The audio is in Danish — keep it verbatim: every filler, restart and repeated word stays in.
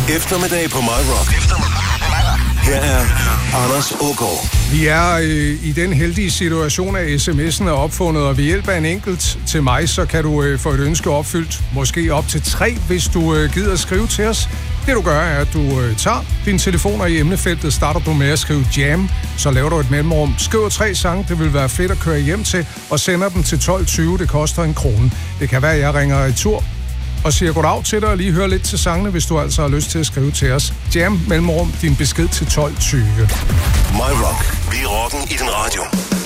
Eftermiddag på My Rock. Her er Anders Aagaard. Vi er øh, i den heldige situation, at sms'en er opfundet, og ved hjælp af en enkelt til mig, så kan du øh, få et ønske opfyldt. Måske op til tre, hvis du øh, gider at skrive til os. Det du gør, er, at du øh, tager dine telefoner i emnefeltet, starter du med at skrive jam, så laver du et mellemrum. Skriver tre sange, det vil være fedt at køre hjem til, og sender dem til tolv tyve, det koster en krone. Det kan være, at jeg ringer i tur og siger goddag til dig og lige høre lidt til sangene, hvis du altså har lyst til at skrive til os. Jam, mellemrum, din besked til tolv tyve. My Rock. Vi er rocken i din radio.